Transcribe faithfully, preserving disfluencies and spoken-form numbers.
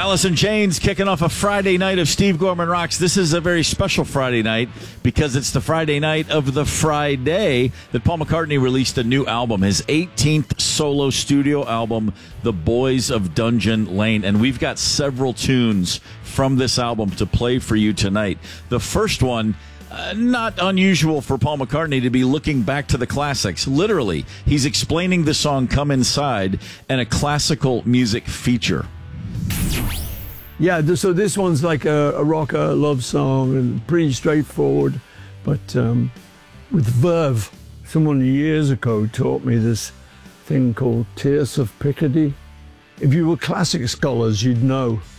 Alice in Chains kicking off a Friday night of Steve Gorman Rocks. This is a very special Friday night because it's the Friday night of the Friday that Paul McCartney released a new album, his eighteenth solo studio album, The Boys of Dungeon Lane. And we've got several tunes from this album to play for you tonight. The first one, Uh, not unusual for Paul McCartney to be looking back to the classics. Literally, he's explaining the song Come Inside and a classical music feature. Yeah, th- so this one's like a, a rocker love song and pretty straightforward, but um, with verve. Someone years ago taught me this thing called Tierce of Picardy. If you were classic scholars, you'd know